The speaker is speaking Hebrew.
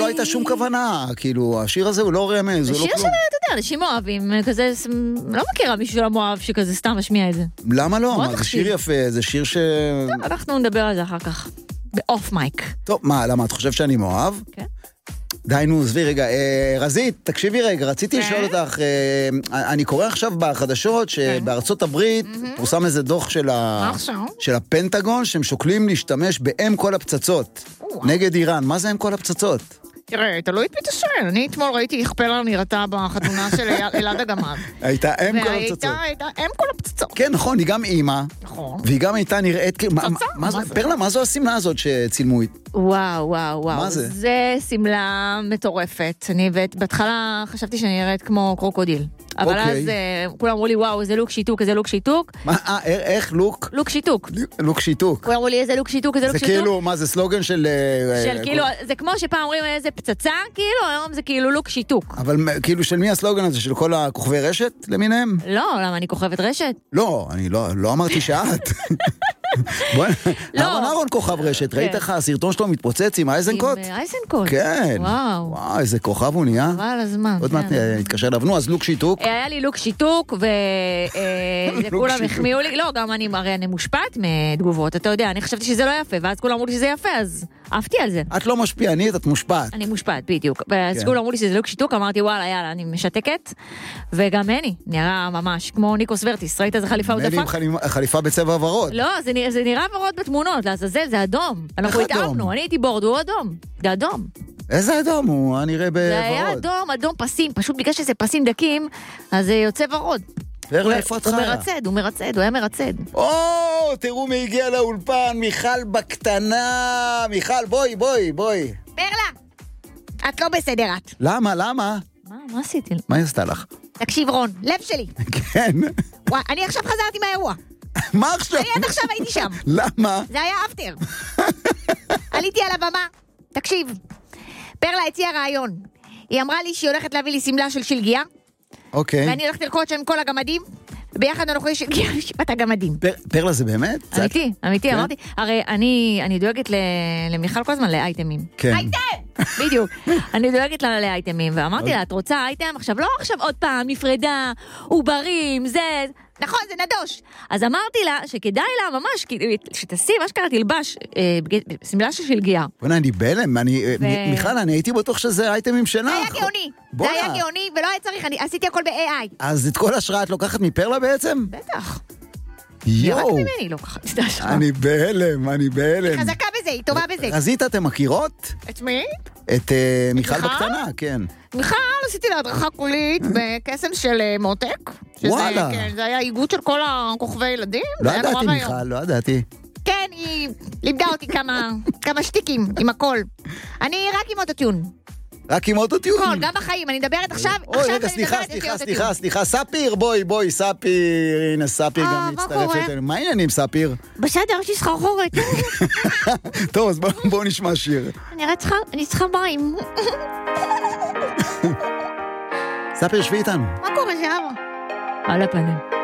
הייתה שום כוונה, כאילו, השיר הזה הוא לא רמז, הוא לא שיר כלום. של, אתה יודע, אנשים אוהבים, כזה, לא מכירה מישהו שלא אוהב שכזה סתם משמיע את זה. למה לא? מאוד מה, זה מחשיב. שיר יפה, זה שיר ש... טוב, אנחנו נדבר על זה אחר כך, באוף מייק. טוב, מה, למה, את חושב שאני מאוהב? כן. די, נו, עזבי רגע. רזית, תקשיבי רגע, רציתי לשאול אותך, אני קורא עכשיו בחדשות שבארצות הברית פורסם איזה דוח של הפנטגון, שהם שוקלים להשתמש באם כל הפצצות נגד איראן. מה זה אם כל הפצצות? תראה, תלוי את מי אתה שואל. אני אתמול ראיתי איך פלר נראתה בחתונה של אלעד הגמד. הייתה אם כל הפצצות. והייתה אם כל הפצצות. כן, נכון, היא גם אימא. נכון. והיא גם הייתה נראית... פרלה, מה זו הסמלה הזאת שצילמו איתה? וואו, וואו, וואו. מה זה? זה סמלה מטורפת. אני בהתחלה חשבתי שאני נראית כמו קרוקודיל. אבל אז כולם אמרו לי, וואו, איזה לוק שיתוק, איזה לוק שיתוק. מה, איך לוק? לוק שיתוק. לוק שיתוק. כולם אמרו לי, איזה לוק שיתוק, איזה לוק זה שיתוק. כאילו, מה זה סלוגן של... של כאילו, זה כמו שפעם אומרים איזה פצצה, כאילו, היום זה כאילו לוק שיתוק. אבל כאילו של מי הסלוגן הזה? של כל הכוכבי רשת למיניהם? לא, למה אני כוכבת רשת? לא, אני לא אמרתי שאת. אהרון אהרון כוכב רשת, ראית לך הסרטון שלו מתפוצץ עם אייזנקוט? עם אייזנקוט. כן. וואו, איזה כוכב הוא נהיה. אבל הזמן. עוד מעט נתקשר אליו. נו, אז לוק שיתוק. היה לי לוק שיתוק, וכולם החמיאו לי. לא, גם הרי אני מושפעת מתגובות, אתה יודע, אני חשבתי שזה לא יפה, ואז כולם אמרו לי שזה יפה, אז אהבתי על זה. את לא משפיענית, את מושפעת. אני מושפעת, בדיוק. ואז כולם אמרו לי שזה לוק שיתוק, אמרתי, וואלה, יאללה, אני משתקת. וגם מני, נראה ממש כמו ניקוס ורטיס, ראית איזה חליפה הוא דפק? מני עם חליפה בצבע ורוד. לא, זה נראה ורוד בתמונות, לעזאזל, זה אדום. אנחנו התאהבנו, אני הייתי בורד, הוא אדום. זה אדום. איזה אדום הוא? נראה בוורוד. זה היה אדום, אדום פסים, פשוט בגלל שזה פסים דקים, אז זה יוצא ורוד. איפה את חיה? הוא היה מרצד. תראו מי הגיע לאולפן, מיכל בקטנה. מיכל, בואי. פרלה, את לא בסדר את. למה? מה עשיתי? מה היא עשתה לך? תקשיב רון, לב שלי. כן. וואי, אני עכשיו חזרתי מהאירוע. מה עכשיו? אני עד עכשיו הייתי שם. למה? זה היה אפטר. עליתי על הבמה. תקשיב, פרלה הציעה רעיון. היא אמרה לי שהיא הולכת להביא לי סמלה של שלגיה. אוקיי. ואני הולכת לרקוד שם עם כל הגמדים, וביחד אנחנו יש שלגיה לשיפת הגמדים. פרלה זה באמת? אמיתי, אמרתי. הרי אני דואגת למיכל כל הזמן לאייטמים. כן. אייטם! בדיוק. אני דואגת לה לאייטמים, ואמרתי לה, את רוצה אייטם? עכשיו, לא עכשיו עוד פעם, נפרדה, עוברים, זה... נכון, זה נדוש. אז אמרתי לה שכדאי לה ממש, שתשים, מה שקרה, תלבש, סמלה של שלגיה. בוא'נה, אני בלם, מיכל, אני הייתי בטוח שזה אייטמים שלך. זה היה גאוני, ולא היה צריך, אני עשיתי הכל ב-AI. אז את כל השראה את לוקחת מפרלה בעצם? בטח. יואו. רק ממני לוקחת את ההשראה. אני בהלם. היא חזקה בזה, היא טובה בזה. רזית, אתם מכירות? את מי? את מיכל בקטנה, כן. מיכל, עשיתי לה הדרכה קולית בקסם של מותק. וואלה. זה היה איגוד של כל הכוכבי ילדים. לא ידעתי מיכל, לא ידעתי. כן, היא לימדה אותי כמה שטיקים עם הכל. אני רק עם אוטוטיון. רק עם אוטוטיון? כל, גם בחיים, אני מדברת עכשיו. אוי, רגע, סליחה, ספיר, בואי, ספיר, הנה ספיר גם מצטרפת. מה העניינים, ספיר? בסדר, יש לי סחרחורת. טוב, אז בואו נשמע שיר. אני צריכה מים. ספיר, שבי איתנו. מה קורה שם? על הפנים.